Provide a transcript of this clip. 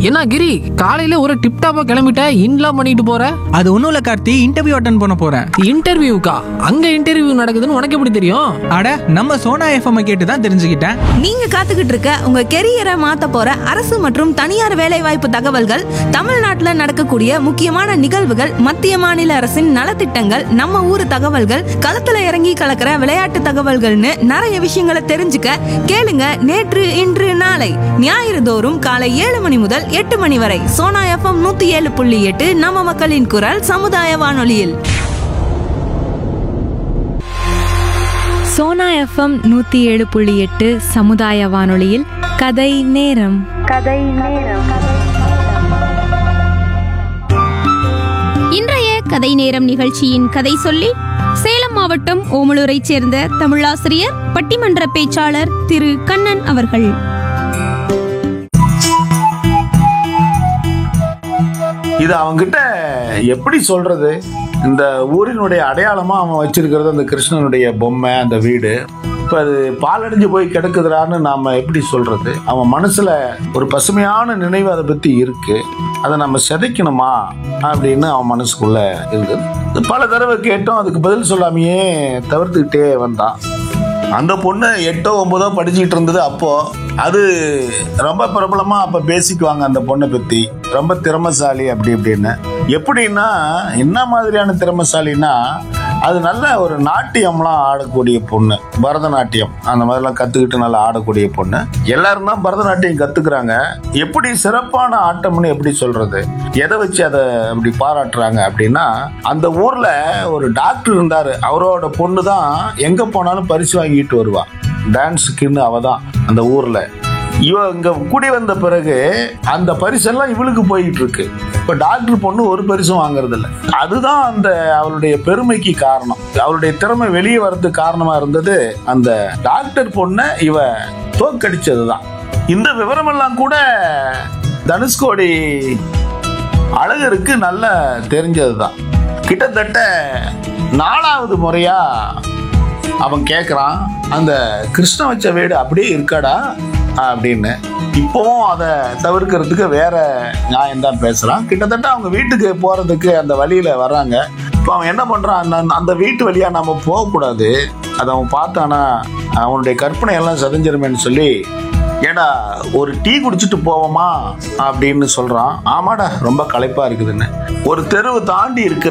என்ன கிரி, காலையில ஒரு டிப்டாப்பா கிளம்பிட்ட, இன்லாம் பண்ணிட்டு போற? அது ஒன்றும் இல்லை கார்த்தி, இன்டர்வியூ அட்டன் பண்ண போகிறேன். இன்டர்வியூக்கா? அங்க இன்டர்வியூ நடக்குதுன்னு உனக்கு எப்படி தெரியும்? அட, நம்ம சோனா எஃப்எம் கேட்டு தான் தெரிஞ்சுக்கிட்டேன். நீங்க காத்துக்கிட்டு இருக்க உங்க கெரியரை மாத்த போற அரசு மற்றும் தனியார் வேலைவாய்ப்பு தகவல்கள், தமிழ்நாட்டுல நடக்கக்கூடிய முக்கியமான நிகழ்வுகள், மத்திய மாநில அரசின் நலத்திட்டங்கள், நம்ம ஊர் தகவல்கள், களத்துல இறங்கி கலக்கிற விளையாட்டு தகவல்கள்னு நிறைய விஷயங்களை தெரிஞ்சுக்க கேளுங்க. நேற்று இன்று நாளை ஞாயிறு தோறும் காலை 7 மணி முதல் 8 மணி வரை சோனா எஃப்எம் 107.8 நம்ம மக்களின் குரல் சமுதாய வானொலியில். சோனா எஃப்எம் 107.8 சமுதாய வானொலியில் கதை நேரம். இன்றைய கதை நேரம் நிகழ்ச்சியின் கதை சொல்லி சேலம் மாவட்டம் ஓமலூரைச் சேர்ந்த தமிழாசிரியர், பட்டிமன்ற பேச்சாளர் திரு கண்ணன் அவர்கள். இது அவங்கிட்ட எப்படி சொல்றது? இந்த ஊரினுடைய அடையாளமா அவன் வச்சிருக்கிறது அந்த கிருஷ்ணனுடைய பொம்மை, அந்த வீடு. இப்ப அது பாலடைஞ்சு போய் கிடக்குதுறான்னு நாம எப்படி சொல்றது? அவன் மனசுல ஒரு பசுமையான நினைவு அதை பத்தி இருக்கு. அதை நம்ம சிதைக்கணுமா அப்படின்னு அவன் மனசுக்குள்ள இருக்குது. பல தடவை கேட்டோம், அதுக்கு பதில் சொல்லாமையே தவிர்த்துக்கிட்டே வந்தான். அந்த பொண்ணு 8ஓ 9ஓ படிச்சுக்கிட்டு இருந்தது. அப்போ அது ரொம்ப பிரபலமா அப்ப பேசிக்குவாங்க அந்த பொண்ணை பத்தி, ரொம்ப திறமைசாலி அப்படி இப்படின்னு. எப்படின்னா, என்ன மாதிரியான திறமைசாலின்னா, அது நல்ல ஒரு நாட்டியம்லாம் ஆடக்கூடிய பொண்ணு, பரதநாட்டியம் அந்த மாதிரிலாம் கத்துக்கிட்டு நல்லா ஆடக்கூடிய பொண்ணு. எல்லாரும் தான் பரதநாட்டியம் கத்துக்கிறாங்க. எப்படி சிறப்பான ஆட்டம்னு எப்படி சொல்றது? எதை வச்சு அதை அப்படி பாராட்டுறாங்க அப்படின்னா, அந்த ஊர்ல ஒரு டாக்டர் இருந்தாரு. அவரோட பொண்ணு தான் எங்க போனாலும் பரிசு வாங்கிட்டு வருவா. டான்ஸுக்குன்னு அவ தான் அந்த ஊர்ல. இவ இங்க கூடி வந்த பிறகு அந்த பரிசெல்லாம் இவளுக்கு போயிட்டு இருக்கு. இப்ப டாக்டர் பொண்ணு ஒரு பரிசும் வாங்குறது இல்லை. அதுதான் அந்த அவளுடைய பெருமைக்கு காரணம். அவளுடைய திறமை வெளியே வர்றதுக்கு காரணமா இருந்தது அந்த டாக்டர் பொண்ணை இவ தோற்கடிச்சதுதான். இந்த விவரமெல்லாம் கூட தனுஷ்கோடி அழகருக்கு நல்ல தெரிஞ்சதுதான். கிட்டத்தட்ட 4வது முறையா அவன் கேட்குறான், அந்த கிருஷ்ண வச்ச வீடு அப்படியே இருக்காடா அப்படின்னு. இப்போவும் அதை தவிர்க்கிறதுக்கு வேற நியாயம்தான் பேசுறான். கிட்டத்தட்ட அவங்க வீட்டுக்கு போறதுக்கு அந்த வழியில வர்றாங்க. இப்போ அவன் என்ன பண்றான், அந்த வீட்டு வழியா நம்ம போகக்கூடாது, அதை அவன் பார்த்தானா அவனுடைய கற்பனை எல்லாம் சதஞ்சிருமேன்னு சொல்லி, ஏடா ஒரு டீ குடிச்சிட்டு போவோமா அப்படின்னு சொல்றான். ஆமாடா, ரொம்ப களைப்பா இருக்குதுன்னு. ஒரு தெருவு தாண்டி இருக்கிற